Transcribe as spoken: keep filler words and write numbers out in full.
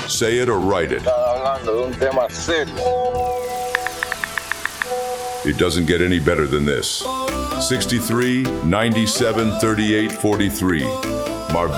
Say it or write it. Estás hablando de un tema serio. It doesn't get any better than this. sixty-three, ninety-seven, thirty-eight, forty-three. Marbella.